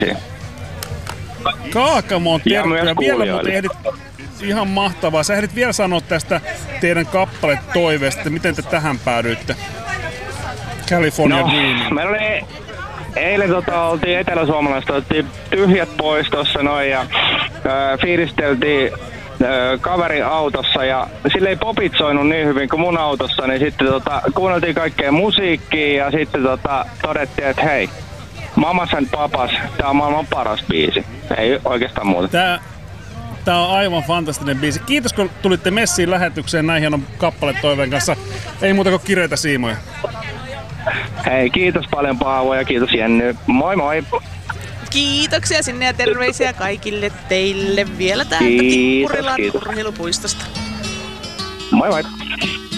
Kaakamon Ja myös terkkuja. Vielä kuulijoille. muuten ehdit, ihan mahtavaa. Sä ehdit vielä sanoa tästä teidän kappaletoiveesta, että miten te tähän päädyitte. California Dreaming. Meillä oli eilen oltiin eteläsuomalaista, otettiin tyhjät pois tossa noin ja fiilisteltiin kaverin autossa ja sille ei popit soinut niin hyvin kuin mun autossa, niin sitten kuunneltiin kaikkea musiikkia ja sitten todettiin, että hei, Mamas and Papas, tää on maailman paras biisi. Ei oikeastaan muuta. Tää on aivan fantastinen biisi. Kiitos kun tulitte messiin lähetykseen näin hienon kappaletoiveen kanssa. Ei muuta kuin kireitä siimoja. Hei, kiitos paljon Paavo ja kiitos Jenny. Moi moi! Kiitoksia sinne ja terveisiä kaikille teille vielä täältä Kiitos, Tikkurilan kiitos. urheilupuistosta. Moi moi!